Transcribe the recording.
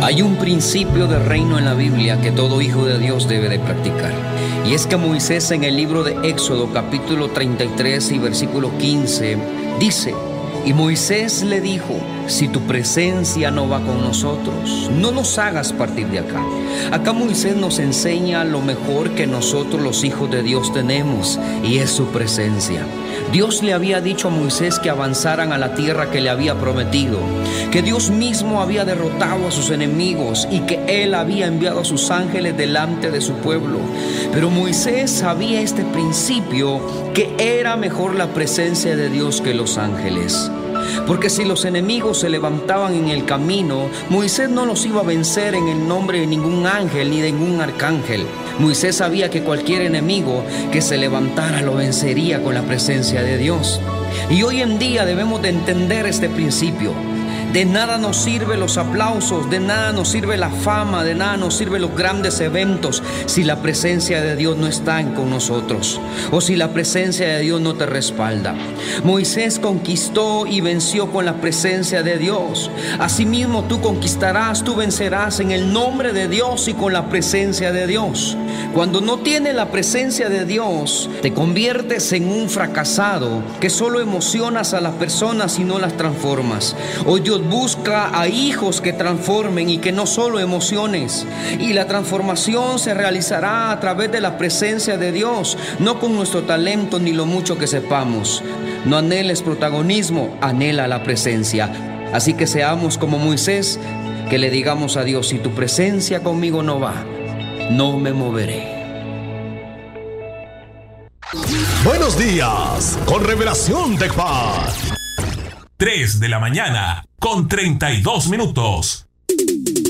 Hay un principio de reino en la Biblia que todo hijo de Dios debe de practicar. Y es que Moisés en el libro de Éxodo capítulo 33 y versículo 15 dice: y Moisés le dijo: si tu presencia no va con nosotros, no nos hagas partir de acá. Acá Moisés nos enseña lo mejor que nosotros los hijos de Dios tenemos, y es su presencia. Dios le había dicho a Moisés que avanzaran a la tierra que le había prometido, que Dios mismo había derrotado a sus enemigos y que Él había enviado a sus ángeles delante de su pueblo. Pero Moisés sabía este principio, que era mejor la presencia de Dios que los ángeles. Porque si los enemigos se levantaban en el camino, Moisés no los iba a vencer en el nombre de ningún ángel ni de ningún arcángel. Moisés sabía que cualquier enemigo que se levantara lo vencería con la presencia de Dios. Y hoy en día debemos de entender este principio. De nada nos sirven los aplausos, de nada nos sirve la fama, de nada nos sirven los grandes eventos si la presencia de Dios no está con nosotros, o si la presencia de Dios no te respalda. Moisés conquistó y venció con la presencia de Dios. Asimismo tú conquistarás, tú vencerás en el nombre de Dios y con la presencia de Dios. Cuando no tienes la presencia de Dios, te conviertes en un fracasado que solo emocionas a las personas y no las transformas. Hoy Dios busca a hijos que transformen y que no solo emociones. Y la transformación se realizará a través de la presencia de Dios, no con nuestro talento ni lo mucho que sepamos. No anheles protagonismo, anhela la presencia. Así que seamos como Moisés, que le digamos a Dios: si tu presencia conmigo no va, no me moveré. Buenos días, con Revelación de Paz. 3 de la mañana, con 32 minutos.